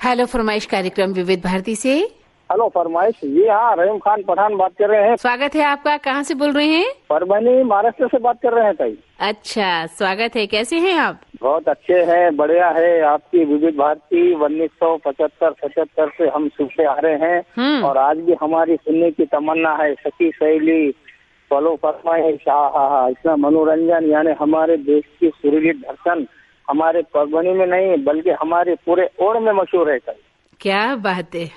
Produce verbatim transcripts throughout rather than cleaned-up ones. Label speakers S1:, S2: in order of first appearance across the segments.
S1: Hello फरमाइश कार्यक्रम विविध भारती से।
S2: हेलो फरमाइश जी, हाँ रहीम खान पठान बात कर रहे हैं।
S1: स्वागत है आपका। कहाँ से बोल रहे हैं?
S2: परभनी महाराष्ट्र से बात कर रहे हैं ताई।
S1: अच्छा, स्वागत है। कैसे हैं आप?
S2: बहुत अच्छे हैं, बढ़िया है। आपकी विविध भारती उन्नीस सौ पचहत्तर पचहत्तर से हम सुनते आ रहे हैं और आज भी हमारी सुनने की तमन्ना है। सखी सहेली, फलो फरमाइश, हाँ हाँ हाँ, इतना मनोरंजन, यानी हमारे देश की सुरीली धड़कन हमारे परभनी में नहीं बल्कि हमारे पूरे ओर में मशहूर है ताई।
S1: क्या बात है।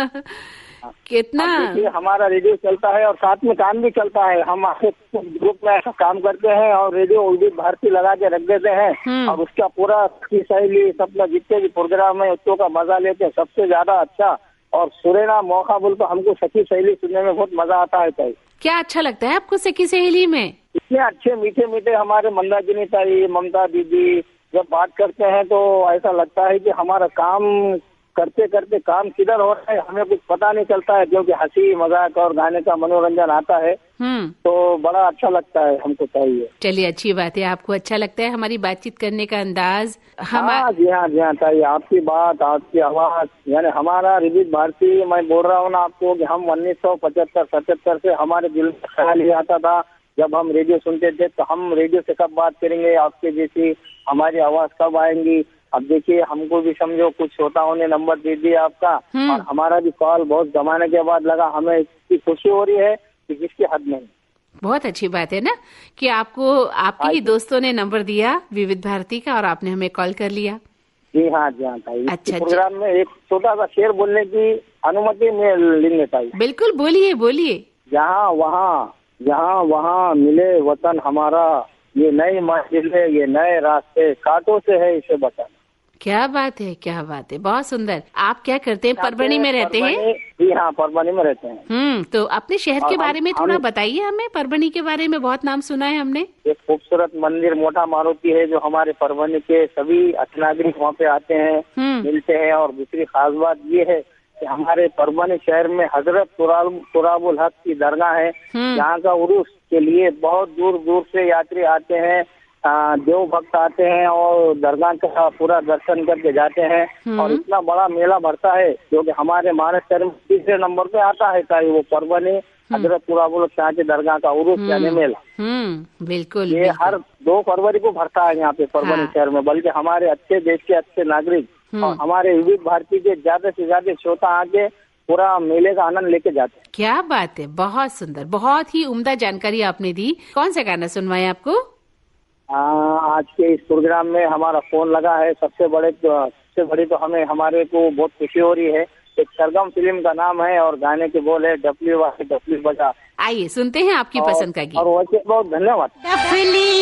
S1: कितना
S2: हमारा रेडियो चलता है और साथ में काम भी चलता है। हम आपके ग्रुप में ऐसा काम करते हैं और रेडियो विविध भारती लगा के रख देते हैं और उसका पूरा सखी सहेली सब जितने भी प्रोग्राम है उसको का मजा लेते हैं। सबसे ज्यादा अच्छा और सुरेना मौका बोल तो हमको सखी सहेली सुनने में बहुत मजा आता है ताई।
S1: क्या अच्छा लगता है आपको सखी सहेली में?
S2: इतने अच्छे मीठे मीठे हमारे मंदाकिनी ताई, ममता दीदी जब बात करते हैं तो ऐसा लगता है कि हमारा काम करते करते काम किधर हो रहा है हमें कुछ पता नहीं चलता है, क्योंकि हंसी मजाक और गाने का मनोरंजन आता है तो बड़ा अच्छा लगता है हमको चाहिए।
S1: चलिए, अच्छी बात है। आपको अच्छा लगता है हमारी बातचीत करने का अंदाज। हम
S2: हाँ जी हाँ जी हाँ ताई, आपकी बात, आपकी आवाज, यानी हमारा विविध भारती, मैं बोल रहा हूँ ना आपको कि हम उन्नीस सौ पचहत्तर पचहत्तर से हमारे दिल में ख्याल ही आता था जब हम रेडियो सुनते थे तो हम रेडियो से कब बात करेंगे, आपके जैसी हमारी आवाज कब आएंगी। अब देखिए हमको भी समझो कुछ श्रोताओं ने नंबर दे दिया आपका और हमारा भी कॉल बहुत जमाने के बाद लगा। हमें इसकी खुशी हो रही है कि जिसकी हद नहीं।
S1: बहुत अच्छी बात है ना कि आपको आपके ही दोस्तों ने नंबर दिया विविध भारती का और आपने हमें कॉल कर लिया।
S2: जी हाँ जी हाँ ताई।
S1: अच्छा,
S2: प्रोग्राम में एक छोटा सा शेर बोलने की अनुमति में लेंगे ताई।
S1: बिल्कुल, बोलिए बोलिए।
S2: यहाँ वहाँ यहाँ वहाँ मिले वतन हमारा, ये नई मंजिलें ये नए रास्ते कांटों से है इसे बचाना।
S1: क्या बात है, क्या बात है, बहुत सुंदर। आप क्या करते हैं? परभनी में रहते हैं?
S2: जी हाँ, परभनी में रहते हैं।
S1: हम्म तो अपने शहर के बारे में थोड़ा बताइए हमें। परभनी के बारे में बहुत नाम सुना है हमने।
S2: एक खूबसूरत मंदिर मोटा मारुति है जो हमारे परभनी के सभी अच्छे नागरिक वहाँ पे आते हैं, मिलते हैं। और दूसरी खास बात ये है कि हमारे परभनी शहर में हजरत तुराबुल हक की दरगाह है, जहाँ का उर्स के लिए बहुत दूर दूर से यात्री आते हैं, देव भक्त आते हैं और दरगाह का पूरा दर्शन करके जाते हैं। और इतना बड़ा मेला भरता है जो कि हमारे महाराष्ट्र में तीसरे नंबर पे आता है ताई, वो परभनी हजरत तुराबुल शाह की दरगाह का उर्स यानी मेला।
S1: हम्म बिल्कुल,
S2: ये
S1: बिल्कुल।
S2: हर दो फरवरी को भरता है यहाँ पे परभनी शहर में। बल्कि हमारे अच्छे देश के अच्छे नागरिक और हमारे विविध भारती के ज्यादा से ज्यादा श्रोता आके पूरा मेले का आनंद लेके जाते हैं।
S1: क्या बात है, बहुत सुंदर, बहुत ही उम्दा जानकारी आपने दी। कौन सा गाना सुनवाए आपको?
S2: आ, आज के इस प्रोग्राम में हमारा फोन लगा है, सबसे बड़े सबसे बड़ी तो हमें हमारे को बहुत खुशी हो रही है। एक सरगम फिल्म का नाम है और गाने के बोल है डब्ल्यू वाई डब्ल्यू बजा।
S1: आइए सुनते हैं आपकी पसंद का गीत।
S2: और वैसे बहुत धन्यवाद।